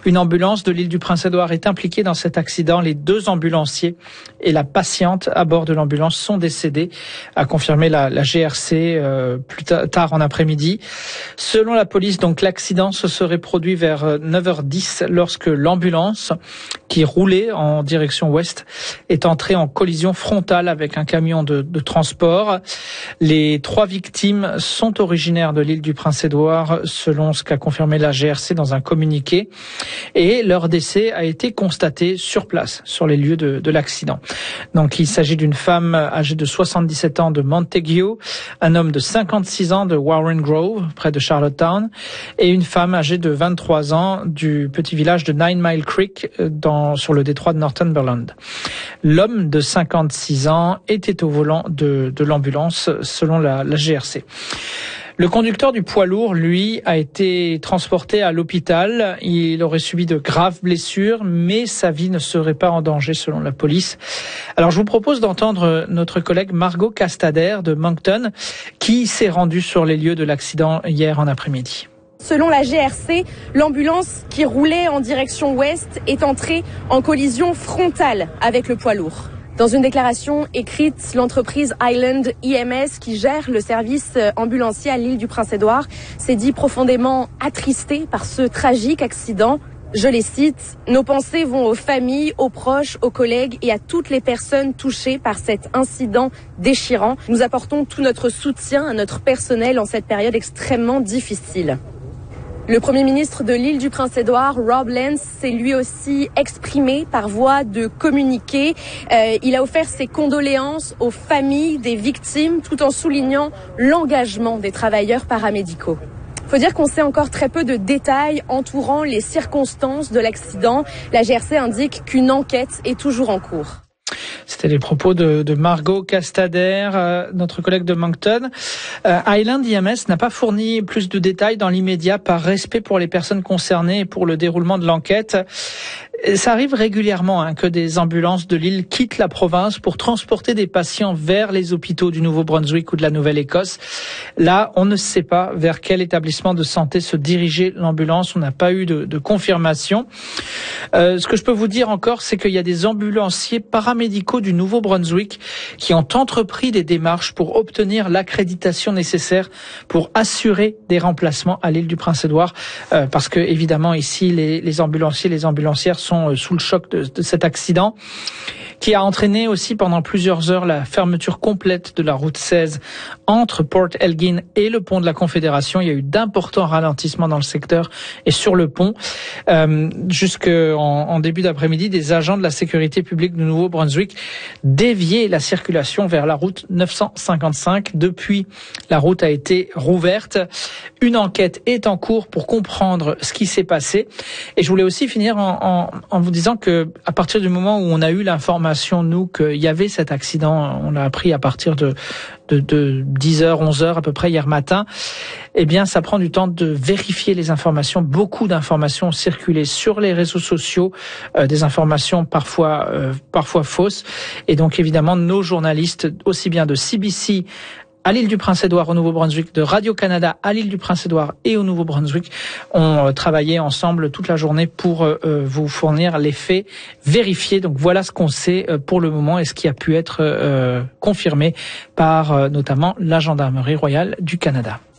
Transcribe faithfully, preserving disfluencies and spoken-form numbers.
Une ambulance de l'île du Prince-Édouard est impliquée dans cet accident. Les deux ambulanciers et la patiente à bord de l'ambulance sont décédés, a confirmé la, la G R C euh, plus tard en après-midi. Selon la police, donc l'accident se serait produit vers neuf heures dix lorsque l'ambulance qui roulait en direction ouest est entrée en collision frontale avec un camion de, de transport. Les trois victimes sont originaires de l'île du Prince-Édouard, selon ce qu'a confirmé la G R C dans un communiqué. Et leur décès a été constaté sur place, sur les lieux de, de l'accident. Donc il s'agit d'une femme âgée de soixante-dix-sept ans de Montague, un homme de cinquante-six ans de Warren Grove, près de Charlottetown, et une femme âgée de vingt-trois ans du petit village de Nine Mile Creek, dans, sur le détroit de Northumberland. L'homme de cinquante-six ans était au volant de, de l'ambulance, selon la, la G R C. Le conducteur du poids lourd, lui, a été transporté à l'hôpital. Il aurait subi de graves blessures, mais sa vie ne serait pas en danger selon la police. Alors, je vous propose d'entendre notre collègue Margot Castader de Moncton, qui s'est rendue sur les lieux de l'accident hier en après-midi. Selon la G R C, l'ambulance qui roulait en direction ouest est entrée en collision frontale avec le poids lourd. Dans une déclaration écrite, l'entreprise Highland E M S, qui gère le service ambulancier à l'île du Prince-Édouard, s'est dit profondément attristée par ce tragique accident. Je les cite, « Nos pensées vont aux familles, aux proches, aux collègues et à toutes les personnes touchées par cet incident déchirant. Nous apportons tout notre soutien à notre personnel en cette période extrêmement difficile. » Le Premier ministre de l'île du Prince-Édouard, Rob Lance, s'est lui aussi exprimé par voie de communiqué. Euh, il a offert ses condoléances aux familles des victimes tout en soulignant l'engagement des travailleurs paramédicaux. Il faut dire qu'on sait encore très peu de détails entourant les circonstances de l'accident. La G R C indique qu'une enquête est toujours en cours. C'était les propos de, de Margot Castader, euh, notre collègue de Moncton. Euh, Highland E M S n'a pas fourni plus de détails dans l'immédiat par respect pour les personnes concernées et pour le déroulement de l'enquête. Ça arrive régulièrement hein, que des ambulances de l'île quittent la province pour transporter des patients vers les hôpitaux du Nouveau-Brunswick ou de la Nouvelle-Écosse. Là, on ne sait pas vers quel établissement de santé se dirigeait l'ambulance. On n'a pas eu de, de confirmation. Euh, ce que je peux vous dire encore, c'est qu'il y a des ambulanciers paramédicaux du Nouveau-Brunswick qui ont entrepris des démarches pour obtenir l'accréditation nécessaire pour assurer des remplacements à l'île du Prince-Édouard. Euh, parce que, évidemment, ici, les, les ambulanciers, les ambulancières sont sous le choc de, de cet accident qui a entraîné aussi pendant plusieurs heures la fermeture complète de la route seize entre Port Elgin et le pont de la Confédération. Il y a eu d'importants ralentissements dans le secteur et sur le pont. Euh, jusqu'en en début d'après-midi, des agents de la sécurité publique du Nouveau-Brunswick déviaient la circulation vers la route neuf cent cinquante-cinq. Depuis, la route a été rouverte. Une enquête est en cours pour comprendre ce qui s'est passé. Et je voulais aussi finir en, en, en vous disant que à partir du moment où on a eu l'information, nous, qu'il y avait cet accident, on l'a appris à partir de, de, de dix heures, onze heures à peu près hier matin, eh bien, ça prend du temps de vérifier les informations. Beaucoup d'informations ont circulé sur les réseaux sociaux, euh, des informations parfois, euh, parfois fausses. Et donc, évidemment, nos journalistes, aussi bien de C B C, à l'île du Prince-Édouard au Nouveau-Brunswick, de Radio-Canada à l'île du Prince-Édouard et au Nouveau-Brunswick ont euh, travaillé ensemble toute la journée pour euh, vous fournir les faits vérifiés. Donc voilà ce qu'on sait euh, pour le moment et ce qui a pu être euh, confirmé par euh, notamment la Gendarmerie royale du Canada.